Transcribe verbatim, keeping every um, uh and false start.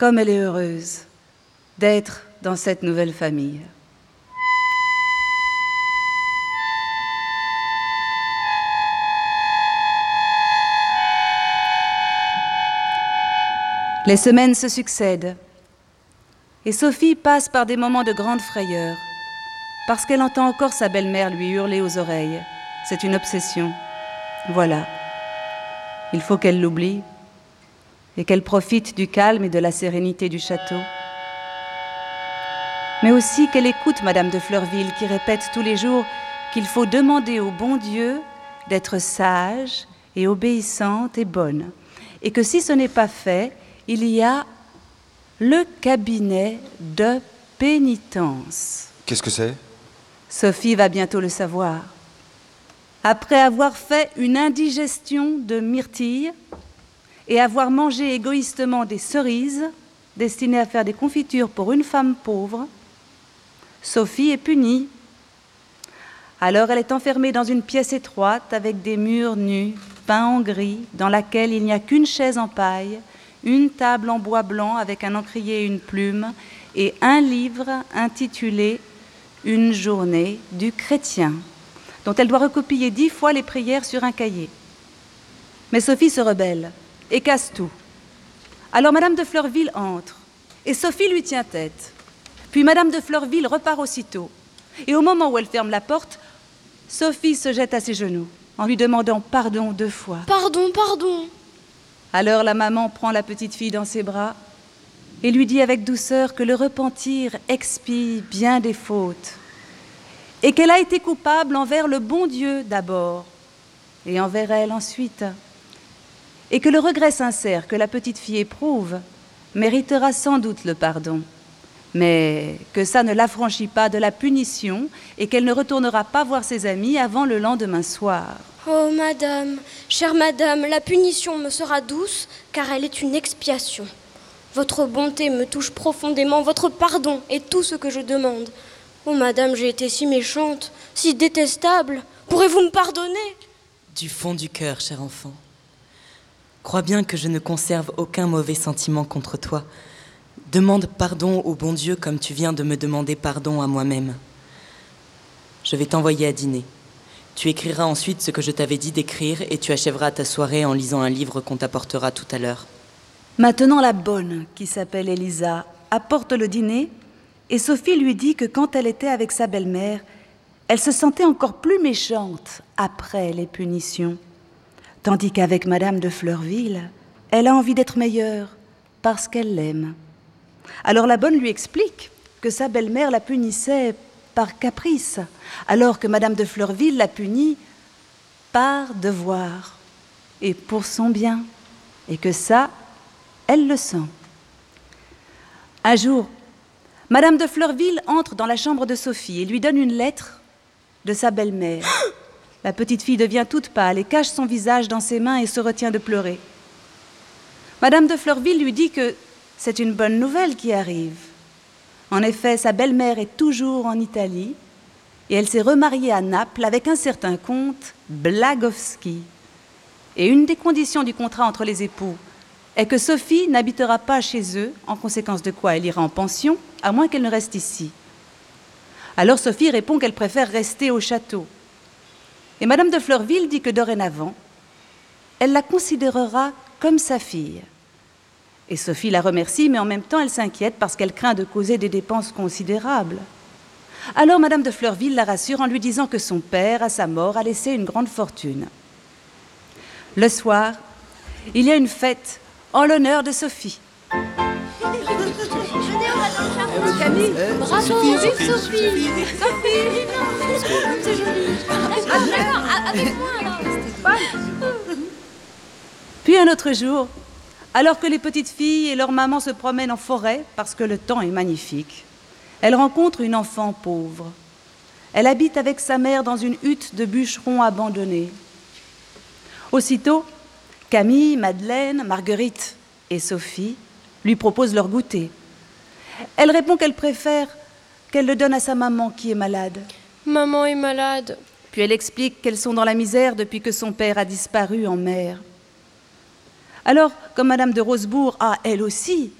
comme elle est heureuse d'être dans cette nouvelle famille. Les semaines se succèdent et Sophie passe par des moments de grande frayeur parce qu'elle entend encore sa belle-mère lui hurler aux oreilles. C'est une obsession. Voilà. Il faut qu'elle l'oublie et qu'elle profite du calme et de la sérénité du château. Mais aussi qu'elle écoute Madame de Fleurville qui répète tous les jours qu'il faut demander au bon Dieu d'être sage et obéissante et bonne. Et que si ce n'est pas fait, il y a le cabinet de pénitence. Qu'est-ce que c'est ? Sophie va bientôt le savoir. Après avoir fait une indigestion de myrtilles et avoir mangé égoïstement des cerises destinées à faire des confitures pour une femme pauvre, Sophie est punie. Alors elle est enfermée dans une pièce étroite avec des murs nus, peints en gris, dans laquelle il n'y a qu'une chaise en paille, une table en bois blanc avec un encrier et une plume, et un livre intitulé « Une journée du chrétien », dont elle doit recopier dix fois les prières sur un cahier. Mais Sophie se rebelle et casse tout. Alors Madame de Fleurville entre, et Sophie lui tient tête. Puis Madame de Fleurville repart aussitôt. Et au moment où elle ferme la porte, Sophie se jette à ses genoux, en lui demandant pardon deux fois. Pardon, pardon. Alors la maman prend la petite fille dans ses bras et lui dit avec douceur que le repentir expie bien des fautes et qu'elle a été coupable envers le bon Dieu d'abord et envers elle ensuite, et que le regret sincère que la petite fille éprouve méritera sans doute le pardon, mais que ça ne l'affranchit pas de la punition et qu'elle ne retournera pas voir ses amis avant le lendemain soir. Oh, madame, chère madame, la punition me sera douce, car elle est une expiation. Votre bonté me touche profondément, votre pardon est tout ce que je demande. Oh, madame, j'ai été si méchante, si détestable. Pourrez-vous me pardonner ? Du fond du cœur, cher enfant. Crois bien que je ne conserve aucun mauvais sentiment contre toi. Demande pardon au bon Dieu comme tu viens de me demander pardon à moi-même. Je vais t'envoyer à dîner. Tu écriras ensuite ce que je t'avais dit d'écrire et tu achèveras ta soirée en lisant un livre qu'on t'apportera tout à l'heure. Maintenant, la bonne, qui s'appelle Elisa, apporte le dîner et Sophie lui dit que quand elle était avec sa belle-mère, elle se sentait encore plus méchante après les punitions, tandis qu'avec Madame de Fleurville, elle a envie d'être meilleure parce qu'elle l'aime. Alors la bonne lui explique que sa belle-mère la punissait par caprice, alors que Madame de Fleurville la punit par devoir et pour son bien, et que ça, elle le sent. Un jour, Madame de Fleurville entre dans la chambre de Sophie et lui donne une lettre de sa belle-mère. La petite fille devient toute pâle et cache son visage dans ses mains et se retient de pleurer. Madame de Fleurville lui dit que c'est une bonne nouvelle qui arrive. En effet, sa belle-mère est toujours en Italie et elle s'est remariée à Naples avec un certain comte Blagowski. Et une des conditions du contrat entre les époux est que Sophie n'habitera pas chez eux, en conséquence de quoi elle ira en pension, à moins qu'elle ne reste ici. Alors Sophie répond qu'elle préfère rester au château. Et Madame de Fleurville dit que dorénavant, elle la considérera comme sa fille. Et Sophie la remercie, mais en même temps, elle s'inquiète parce qu'elle craint de causer des dépenses considérables. Alors Madame de Fleurville la rassure en lui disant que son père, à sa mort, a laissé une grande fortune. Le soir, il y a une fête en l'honneur de Sophie. Camille, bravo, vive Sophie. Sophie, c'est joli. Alors, avec moi, alors. Puis un autre jour, alors que les petites filles et leur maman se promènent en forêt, parce que le temps est magnifique, elles rencontrent une enfant pauvre. Elle habite avec sa mère dans une hutte de bûcheron abandonnée. Aussitôt, Camille, Madeleine, Marguerite et Sophie lui proposent leur goûter. Elle répond qu'elle préfère qu'elle le donne à sa maman qui est malade. Maman est malade. Puis elle explique qu'elles sont dans la misère depuis que son père a disparu en mer. Alors, comme Madame de Rosebourg a, elle aussi,